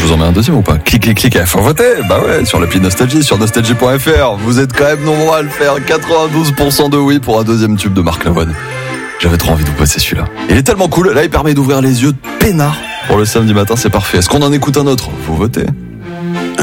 vous en mets un deuxième ou pas? Clic, faut voter. Bah ouais, sur l'appli Nostalgie, sur nostalgie.fr. Vous êtes quand même nombreux à le faire. 92% de oui pour un deuxième tube de Marc Lavoine. J'avais trop envie de vous passer celui-là. Il est tellement cool, là il permet d'ouvrir les yeux peinard. Pour le samedi matin, c'est parfait. Est-ce qu'on en écoute un autre? Vous votez.